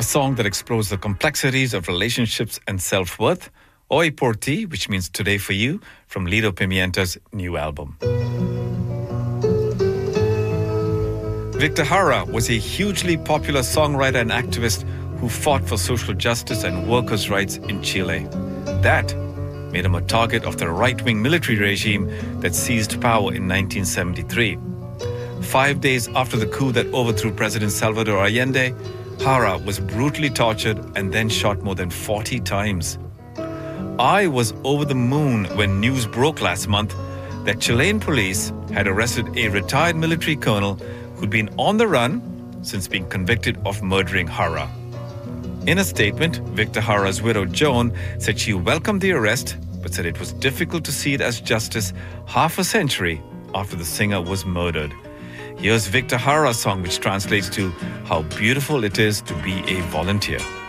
song that explores the complexities of relationships and self-worth. Oi Por Ti, which means Today for You, from Lido Pimienta's new album. Victor Jara was a hugely popular songwriter and activist who fought for social justice and workers' rights in Chile. That made him a target of the right-wing military regime that seized power in 1973. 5 days after the coup that overthrew President Salvador Allende, Jara was brutally tortured and then shot more than 40 times. I was over the moon when news broke last month that Chilean police had arrested a retired military colonel who'd been on the run since being convicted of murdering Jara. In a statement, Victor Jara's widow Joan said she welcomed the arrest but said it was difficult to see it as justice half a century after the singer was murdered. Here's Victor Jara's song, which translates to How Beautiful It Is to Be a Volunteer.